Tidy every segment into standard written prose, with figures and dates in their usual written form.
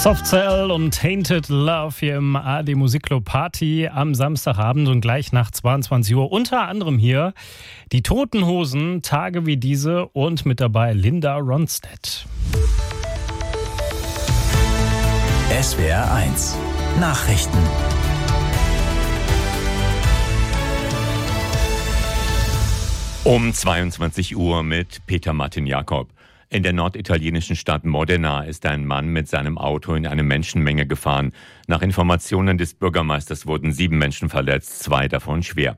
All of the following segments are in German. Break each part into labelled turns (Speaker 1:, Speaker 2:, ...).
Speaker 1: Soft Cell und Tainted Love hier im ARD Musikclub Party am Samstagabend und gleich nach 22 Uhr. Unter anderem hier die Toten Hosen, Tage wie diese und mit dabei Linda Ronstadt.
Speaker 2: SWR 1 Nachrichten.
Speaker 3: Um 22 Uhr mit Peter Martin Jakob. In der norditalienischen Stadt Modena ist ein Mann mit seinem Auto in eine Menschenmenge gefahren. Nach Informationen des Bürgermeisters wurden 7 Menschen verletzt, 2 davon schwer.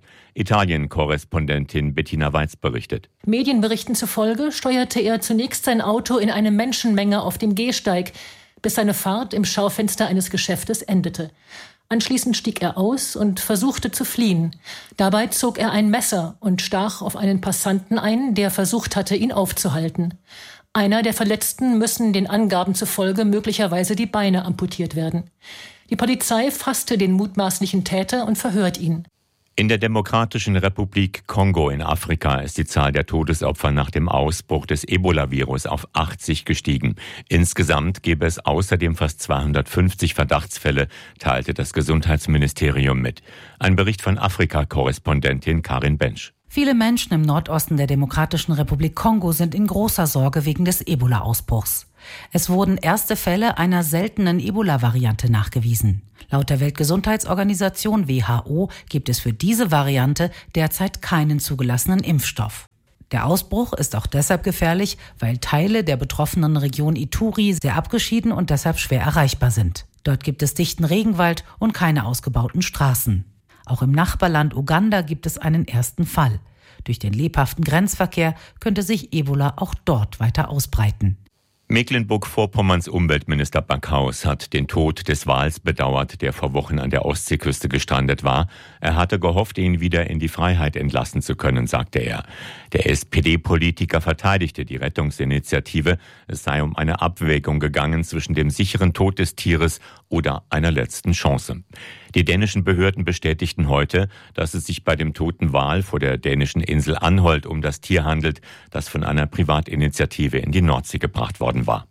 Speaker 3: Italien-Korrespondentin Bettina Weiz berichtet.
Speaker 4: Medienberichten zufolge steuerte er zunächst sein Auto in eine Menschenmenge auf dem Gehsteig, bis seine Fahrt im Schaufenster eines Geschäftes endete. Anschließend stieg er aus und versuchte zu fliehen. Dabei zog er ein Messer und stach auf einen Passanten ein, der versucht hatte, ihn aufzuhalten. Einer der Verletzten müssen den Angaben zufolge möglicherweise die Beine amputiert werden. Die Polizei fasste den mutmaßlichen Täter und verhört ihn.
Speaker 3: In der Demokratischen Republik Kongo in Afrika ist die Zahl der Todesopfer nach dem Ausbruch des Ebola-Virus auf 80 gestiegen. Insgesamt gäbe es außerdem fast 250 Verdachtsfälle, teilte das Gesundheitsministerium mit. Ein Bericht von Afrika-Korrespondentin Karin Bensch.
Speaker 5: Viele Menschen im Nordosten der Demokratischen Republik Kongo sind in großer Sorge wegen des Ebola-Ausbruchs. Es wurden erste Fälle einer seltenen Ebola-Variante nachgewiesen. Laut der Weltgesundheitsorganisation WHO gibt es für diese Variante derzeit keinen zugelassenen Impfstoff. Der Ausbruch ist auch deshalb gefährlich, weil Teile der betroffenen Region Ituri sehr abgeschieden und deshalb schwer erreichbar sind. Dort gibt es dichten Regenwald und keine ausgebauten Straßen. Auch im Nachbarland Uganda gibt es einen ersten Fall. Durch den lebhaften Grenzverkehr könnte sich Ebola auch dort weiter ausbreiten.
Speaker 3: Mecklenburg-Vorpommerns Umweltminister Backhaus hat den Tod des Wals bedauert, der vor Wochen an der Ostseeküste gestrandet war. Er hatte gehofft, ihn wieder in die Freiheit entlassen zu können, sagte er. Der SPD-Politiker verteidigte die Rettungsinitiative. Es sei um eine Abwägung gegangen zwischen dem sicheren Tod des Tieres oder einer letzten Chance. Die dänischen Behörden bestätigten heute, dass es sich bei dem toten Wal vor der dänischen Insel Anholt um das Tier handelt, das von einer Privatinitiative in die Nordsee gebracht worden war.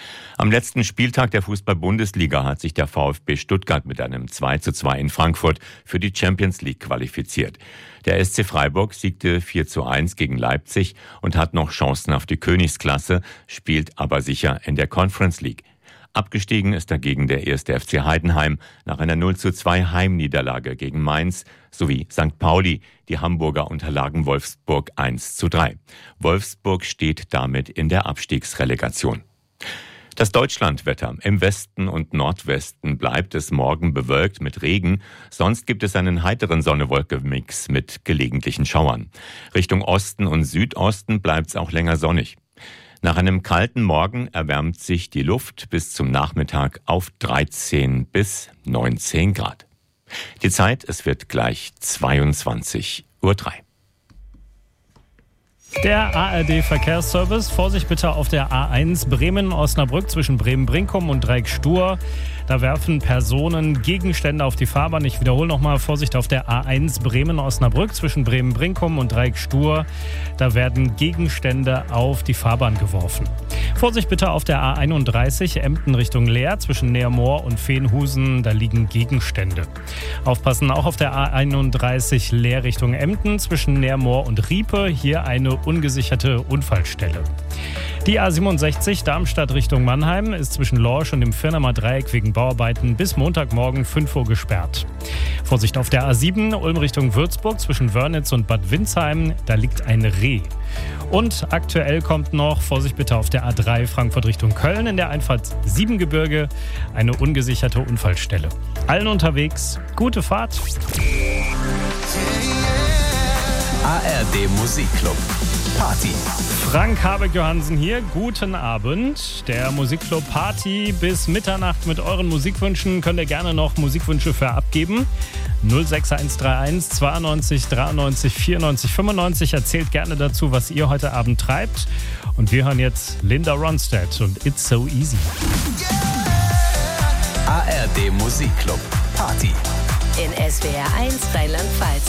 Speaker 3: Am letzten Spieltag der Fußball-Bundesliga hat sich der VfB Stuttgart mit einem 2:2 in Frankfurt für die Champions League qualifiziert. Der SC Freiburg siegte 4:1 gegen Leipzig und hat noch Chancen auf die Königsklasse, spielt aber sicher in der Conference League. Abgestiegen ist dagegen der 1. FC Heidenheim nach einer 0:2 Heimniederlage gegen Mainz sowie St. Pauli. Die Hamburger unterlagen Wolfsburg 1:3. Wolfsburg steht damit in der Abstiegsrelegation. Das Deutschlandwetter. Im Westen und Nordwesten bleibt es morgen bewölkt mit Regen. Sonst gibt es einen heiteren Sonne-Wolke-Mix mit gelegentlichen Schauern. Richtung Osten und Südosten bleibt es auch länger sonnig. Nach einem kalten Morgen erwärmt sich die Luft bis zum Nachmittag auf 13 bis 19 Grad. Die Zeit, es wird gleich 22:03 Uhr.
Speaker 1: Der ARD-Verkehrsservice. Vorsicht bitte auf der A1 Bremen-Osnabrück zwischen Bremen-Brinkum und Dreieck-Stur. Da werfen Personen Gegenstände auf die Fahrbahn. Ich wiederhole nochmal, Vorsicht auf der A1 Bremen-Osnabrück zwischen Bremen-Brinkum und Dreieck-Stur. Da werden Gegenstände auf die Fahrbahn geworfen. Vorsicht bitte auf der A31 Emden Richtung Leer zwischen Neermoor und Veenhusen. Da liegen Gegenstände. Aufpassen auch auf der A31 Leer Richtung Emden zwischen Neermoor und Riepe. Hier eine ungesicherte Unfallstelle. Die A67 Darmstadt Richtung Mannheim ist zwischen Lorsch und dem Firnamer Dreieck wegen Bauarbeiten bis Montagmorgen 5 Uhr gesperrt. Vorsicht auf der A7 Ulm Richtung Würzburg zwischen Wörnitz und Bad Windsheim, da liegt ein Reh. Und aktuell kommt noch, Vorsicht bitte auf der A3 Frankfurt Richtung Köln in der Einfahrt Siebengebirge, eine ungesicherte Unfallstelle. Allen unterwegs, gute Fahrt.
Speaker 2: ARD Musikclub Party.
Speaker 1: Frank Habeck-Johansen hier, guten Abend. Der Musikclub Party bis Mitternacht mit euren Musikwünschen. Könnt ihr gerne noch Musikwünsche für abgeben. 06131 92 93 94 95. Erzählt gerne dazu, was ihr heute Abend treibt. Und wir hören jetzt Linda Ronstadt und It's So Easy.
Speaker 2: ARD Musikclub Party.
Speaker 6: In SWR 1 Rheinland-Pfalz.